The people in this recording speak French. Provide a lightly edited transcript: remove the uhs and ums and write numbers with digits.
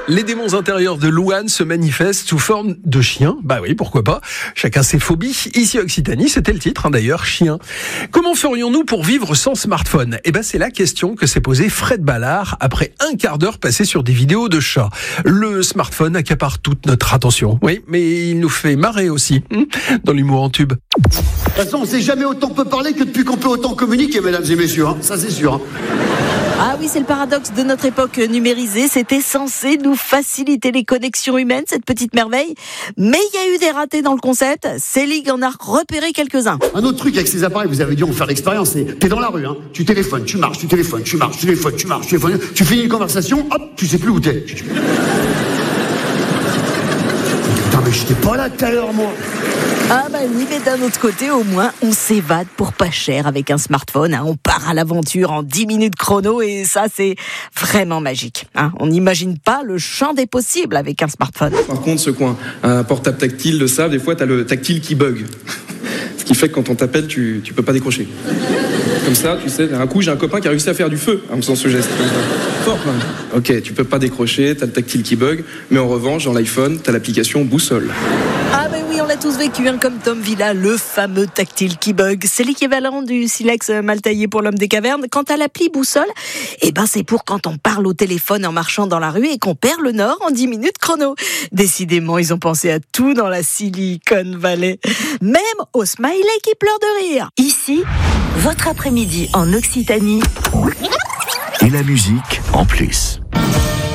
Les démons intérieurs de Louane se manifestent sous forme de chien. Bah oui, pourquoi pas. Chacun ses phobies. Ici, Occitanie, c'était le titre, d'ailleurs, chien. Comment ferions-nous pour vivre sans smartphone ? Eh ben, c'est la question que s'est posée Fred Ballard après un quart d'heure passé sur des vidéos de chats. Le smartphone accapare toute notre attention. Oui, mais il nous fait marrer aussi, dans l'humour en tube. De toute façon, on ne sait jamais autant peut parler que depuis qu'on peut autant communiquer, mesdames et messieurs. Ça, c'est sûr. Ah oui, c'est le paradoxe de notre époque numérisée. C'était censé nous faciliter les connexions humaines, cette petite merveille. Mais il y a eu des ratés dans le concept. Célig en a repéré quelques-uns. Un autre truc avec ces appareils, vous avez dû en faire l'expérience, c'est t'es dans la rue, tu téléphones, tu marches, tu téléphones, tu marches, tu téléphones, tu marches, tu téléphones, tu finis une conversation, hop, tu sais plus où t'es. Putain, mais j'étais pas là tout à l'heure, moi. Ah bah oui, mais d'un autre côté, au moins, on s'évade pour pas cher avec un smartphone. On part à l'aventure en 10 minutes chrono et ça, c'est vraiment magique. On n'imagine pas le champ des possibles avec un smartphone. Par contre, ce coin, un portable tactile, le savent, des fois, t'as le tactile qui bug. Ce qui fait que quand on t'appelle, tu peux pas décrocher. Comme ça, tu sais, d'un coup, j'ai un copain qui a réussi à faire du feu en faisant ce geste. Fort, quand même. Ok, tu peux pas décrocher, t'as le tactile qui bug, mais en revanche, dans l'iPhone, t'as l'application boussole. Ah ben oui, on l'a tous vécu, comme Tom Villa, le fameux tactile qui bug. C'est l'équivalent du silex mal taillé pour l'homme des cavernes. Quant à l'appli boussole, c'est pour quand on parle au téléphone en marchant dans la rue et qu'on perd le nord en 10 minutes chrono. Décidément, ils ont pensé à tout dans la Silicon Valley. Même au smiley qui pleure de rire. Ici, votre après-midi en Occitanie. Et la musique en plus.